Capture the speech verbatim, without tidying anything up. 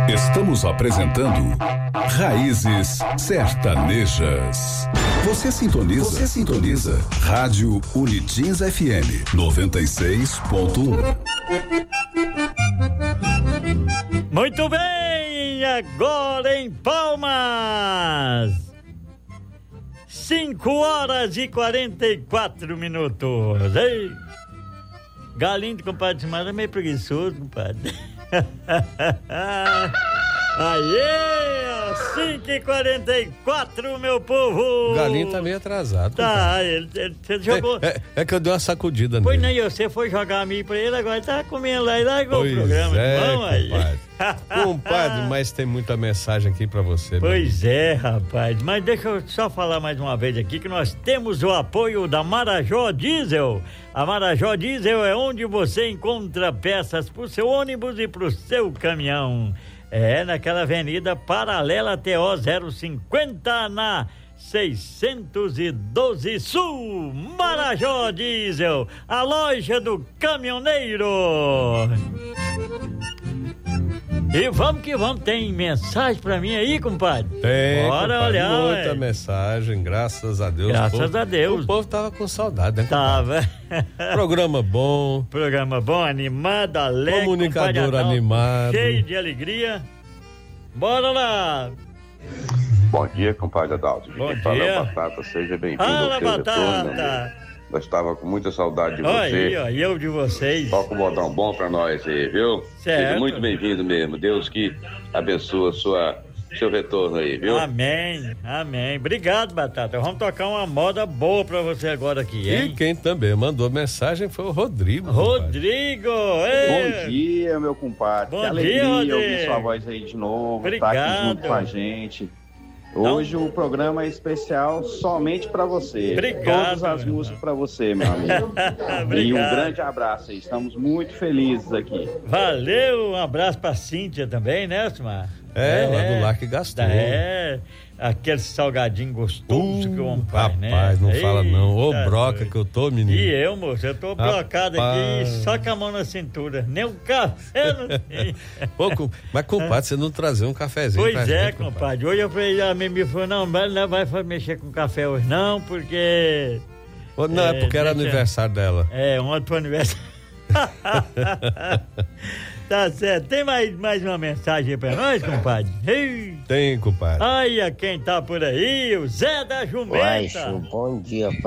Estamos apresentando Raízes Sertanejas. Você sintoniza, você sintoniza. Rádio Unitins F M noventa e seis ponto um. Muito bem, agora em Palmas. Cinco horas e quarenta e quatro minutos. Ei, Galindo, compadre, mas é meio preguiçoso, compadre. Aê, cinco e quarenta e quatro, meu povo. O Galinho tá meio atrasado. Tá, ele, ele, ele jogou. É, é, é que eu dei uma sacudida Pois nele. não, você foi jogar a milho pra ele, agora tá comendo lá e largou Pois o programa. é, Vamos aí. compadre. Compadre, mas tem muita mensagem aqui pra você. Pois é, rapaz. Mas deixa eu só falar mais uma vez aqui que nós temos o apoio da Marajó Diesel. A Marajó Diesel é onde você encontra peças pro seu ônibus e pro seu caminhão. É, naquela avenida paralela T O zero cinquenta na seiscentos e doze Sul. Marajó Diesel, a loja do caminhoneiro. E vamos que vamos, tem mensagem pra mim aí, compadre? Tem, bora compadre, olhar, muita ué. mensagem, graças a Deus. Graças povo, a Deus. O povo tava com saudade, né? Tava. Programa bom. Programa bom, animado, alegre. Comunicador animado. Cheio de alegria. Bora lá. Bom dia, compadre Adalto. Bom Quem fala é dia. o Batata, seja bem-vindo Fala, ao seu retorno, meu Batata. amigo. Nós estava com muita saudade de Olha você. aí, ó, e eu de vocês. Toca um modão bom pra nós aí, viu? Certo. Seja muito bem-vindo mesmo. Deus que abençoe a sua, seu retorno aí, viu? Amém, amém. Obrigado, Batata. Vamos tocar uma moda boa pra você agora aqui, hein? E quem também mandou mensagem foi o Rodrigo. compadre. Rodrigo! Ei. Bom dia, meu compadre. Bom que alegria dia, Rodrigo. ouvir sua voz aí de novo, Obrigado. tá aqui junto com a gente. Hoje o programa é especial somente pra você. Obrigado, Todas as meu músicas pra você, meu amigo. E um Obrigado. grande abraço aí. Estamos muito felizes aqui. Valeu, um abraço pra Cíntia também, né, Osmar? É, lá do Larque Gastou. É, aquele salgadinho gostoso Uh, que o homem faz, né? rapaz, não fala não. Ô, Eita, broca doido. que eu tô, menino. E eu, moço, eu tô brocado aqui, Rapaz. só com a mão na cintura. Nem um café não tem. Pô, com- mas, compadre, você não trazer um cafezinho pra Pois é, gente, compadre. Hoje eu falei, a Mimi falou, não, vai- não vai mexer com café hoje não, porque... Ô, não, é, É, porque era deixa- aniversário dela. É, ontem foi aniversário. Tá certo. Tem mais, mais uma mensagem aí pra nós, compadre? Ei. Tem, compadre. Olha quem tá por aí, o Zé da Jumenta. Baixo, bom dia,